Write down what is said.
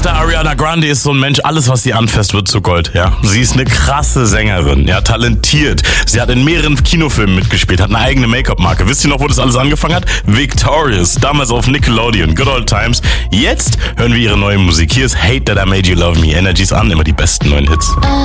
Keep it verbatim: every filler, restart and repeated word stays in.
dachte, Ariana Grande ist so ein Mensch, alles was sie anfasst wird zu Gold, ja. Sie ist eine krasse Sängerin, ja, talentiert. Sie hat in mehreren Kinofilmen mitgespielt, hat eine eigene Make-up-Marke. Wisst ihr noch, wo das alles angefangen hat? Victorious, damals auf Nickelodeon, Good Old Times. Jetzt hören wir ihre neue Musik. Hier ist Hate That I Made You Love Me. Energies an, immer die besten neuen Hits.